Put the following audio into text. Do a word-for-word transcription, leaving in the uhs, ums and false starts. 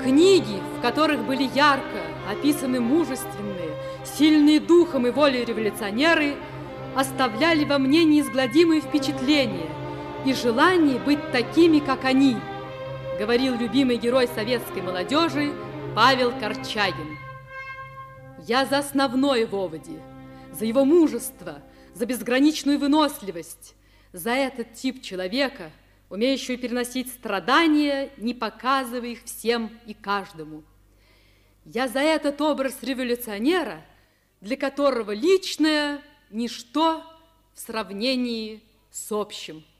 Книги, в которых были ярко описаны мужественные, сильные духом и волей революционеры, оставляли во мне неизгладимые впечатления и желание быть такими, как они, говорил любимый герой советской молодежи Павел Корчагин. Я за основное в Оводе, за его мужество, за безграничную выносливость, за этот тип человека, умеющего переносить страдания, не показывая их всем и каждому. Я за этот образ революционера, для которого личное – ничто в сравнении с общим.